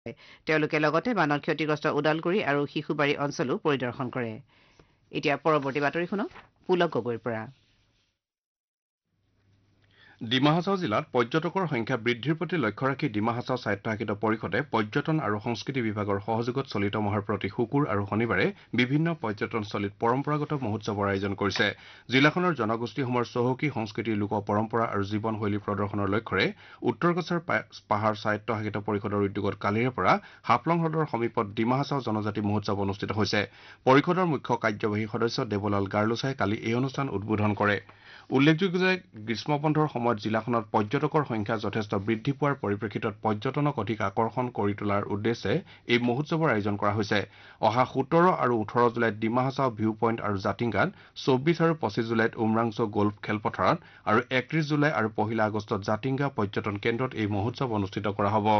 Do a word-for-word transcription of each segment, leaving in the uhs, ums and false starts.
তেওঁলোকে লগতে বানত ক্ষতিগ্ৰস্ত ওদালগুৰি আৰু শিশুবাৰী অঞ্চলো পৰিদৰ্শন কৰে। এতিয়া পৰৱৰ্তী বাতৰি শুনক পুলক গগৈৰ পৰা। ডিমা হাছাও জিলাত পৰ্যটকৰ সংখ্যা বৃদ্ধিৰ প্ৰতি লক্ষ্য ৰাখি ডিমা হাছাও স্বায়ত্তশাসিত পৰিষদে পৰ্যটন আৰু সংস্কৃতি বিভাগৰ সহযোগত চলিত মাহৰ প্ৰতি শুকুৰ আৰু শনিবাৰে বিভিন্ন পৰ্যটনস্থলীত পৰম্পৰাগত মহোৎসৱৰ আয়োজন কৰিছে। জিলাখনৰ জনগোষ্ঠীসমূহৰ চহকী সংস্কৃতি লোক পৰম্পৰা আৰু জীৱনশৈলী প্ৰদৰ্শনৰ লক্ষ্যৰে উত্তৰ কাছাৰ পাহাৰ স্বায়ত্তশাসিত পৰিষদৰ উদ্যোগত কালিৰে পৰা হাফলং হ্ৰদৰ সমীপত ডিমা হাছাও জনজাতি মহোৎসৱ অনুষ্ঠিত হৈছে। পৰিষদৰ মুখ্য কাৰ্যবাহী সদস্য দেৱলাল গাৰ্লোছাই কালি এই অনুষ্ঠান উদ্বোধন কৰে। উল্লেখযোগ্য যে গ্ৰীষ্ম বন্ধৰ সময়ত জিলাখনত পৰ্যটকৰ সংখ্যা যথেষ্ট বৃদ্ধি পোৱাৰ পৰিপ্ৰেক্ষিতত পৰ্যটনক অধিক আকৰ্ষণ কৰি তোলাৰ উদ্দেশ্যে এই মহোৎসৱৰ আয়োজন কৰা হৈছে। অহা সোতৰ আৰু ওঠৰ জুলাইত ডিমা হাছাও ভিউ পইণ্ট আৰু জাতিংগাত, চৌব্বিছ আৰু পঁচিছ জুলাইত উমৰাংছু গল্ফ খেলপথাৰত আৰু একত্ৰিছ জুলাই আৰু পহিলা আগষ্টত জাতিংগা পৰ্যটন কেন্দ্ৰত এই মহোৎসৱ অনুষ্ঠিত কৰা হ'ব।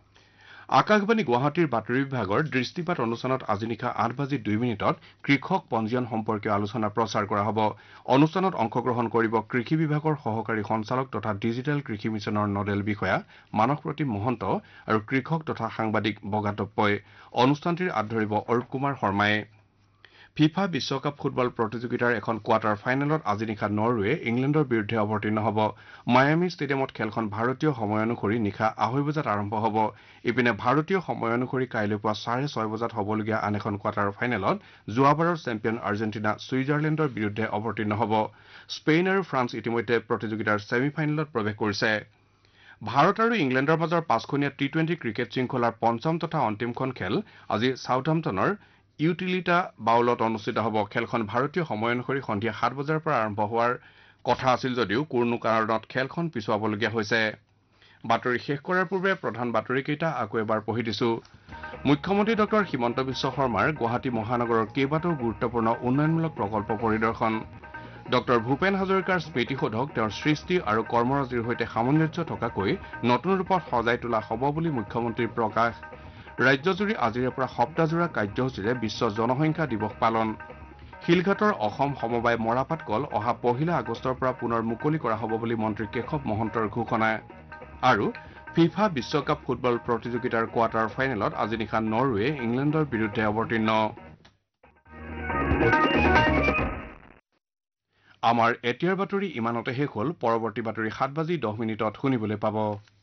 আকাশবাণী গুৱাহাটীৰ বাতৰি বিভাগৰ দৃষ্টিপাত অনুষ্ঠানত আজি নিশা আঠ বাজি দুই মিনিটত কৃষক পঞ্জীয়ন সম্পৰ্কীয় আলোচনা প্ৰচাৰ কৰা হ'ব। অনুষ্ঠানত অংশগ্ৰহণ কৰিব কৃষি বিভাগৰ সহকাৰী সঞ্চালক তথা ডিজিটেল কৃষি মিছনৰ নডেল বিষয়া মানস প্ৰতিম মহন্ত আৰু কৃষক তথা সাংবাদিক বগাটপ্পই। অনুষ্ঠানটিৰ আঁত ধৰিব অৰূপ কুমাৰ শৰ্মাই। ফিফা বিশ্বকাপ ফুটবল প্ৰতিযোগিতাৰ এখন কোৱাৰ্টাৰ ফাইনেলত আজি নিশা নৰৱে ইংলেণ্ডৰ বিৰুদ্ধে অৱতীৰ্ণ হ'ব। মায়ামি ষ্টেডিয়ামত খেলখন ভাৰতীয় সময় অনুসৰি নিশা আঢ়ৈ বজাত আৰম্ভ হ'ব। ইপিনে ভাৰতীয় সময় অনুসৰি কাইলৈ পুৱা চাৰে ছয় বজাত হ'বলগীয়া আন এখন কোৱাৰ্টাৰ ফাইনেলত যোৱাবাৰৰ চেম্পিয়ন আৰ্জেণ্টিনা ছুইজাৰলেণ্ডৰ বিৰুদ্ধে অৱতীৰ্ণ হ'ব। স্পেইন আৰু ফ্ৰান্স ইতিমধ্যে প্ৰতিযোগিতাৰ ছেমি ফাইনেলত প্ৰৱেশ কৰিছে। ভাৰত আৰু ইংলেণ্ডৰ মাজৰ পাঁচখনীয়া টি টুৱেণ্টি ক্ৰিকেট শৃংখলাৰ পঞ্চম তথা অন্তিমখন খেল আজি ছাউথহাম্পটনৰ ইউটিলিটা বাউলত অনুষ্ঠিত হ'ব। খেলখন ভাৰতীয় সময় অনুসৰি সন্ধিয়া সাত বজাৰ পৰা আৰম্ভ হোৱাৰ কথা আছিল যদিও কোনো কাৰণত খেলখন পিছুৱাবলগীয়া হৈছে। বাতৰি শেষ কৰাৰ পূৰ্বে প্ৰধান বাতৰিকেইটা আকৌ এবাৰ পঢ়ি দিছো। মুখ্যমন্ত্ৰী ডক্টৰ হিমন্ত বিশ্ব শৰ্মাৰ গুৱাহাটী মহানগৰৰ কেইবাটাও গুৰুত্বপূৰ্ণ উন্নয়নমূলক প্ৰকল্প পৰিদৰ্শন। ডক্টৰ ভূপেন হাজৰিকাৰ স্মৃতিসৌধক তেওঁৰ সৃষ্টি আৰু কৰ্মৰাজিৰ সৈতে সামঞ্জস্য থকাকৈ নতুন ৰূপত সজাই তোলা হ'ব বুলি মুখ্যমন্ত্ৰীৰ প্ৰকাশ। ৰাজ্যজুৰি আজিৰে পৰা সপ্তাহজোৰা কাৰ্যসূচীৰে বিশ্ব জনসংখ্যা দিৱস পালন। শিলঘাটৰ অসম সমবায় মৰাপাট কল অহা পহিলা আগষ্টৰ পৰা পুনৰ মুকলি কৰা হ'ব বুলি মন্ত্ৰী কেশৱ মহন্তৰ ঘোষণা। আৰু ফিফা বিশ্বকাপ ফুটবল প্ৰতিযোগিতাৰ কোৱাৰ্টাৰ ফাইনেলত আজি নিশা নৰৱে ইংলেণ্ডৰ বিৰুদ্ধে অৱতীৰ্ণ। আমাৰ এতিয়াৰ বাতৰি ইমানতে শেষ হ'ল। পৰৱৰ্তী বাতৰি সাত বাজি দহ মিনিটত শুনিবলৈ পাব।